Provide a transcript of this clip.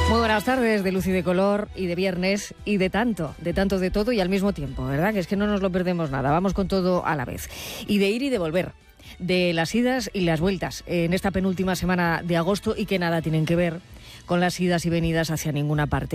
Muy buenas tardes de luz y de color y de viernes y de tanto de todo y al mismo tiempo, ¿verdad? Que es que no nos lo perdemos nada, vamos con todo a la vez. Y de ir y de volver, de las idas y las vueltas en esta penúltima semana de agosto y que nada tienen que ver con las idas y venidas hacia ninguna parte.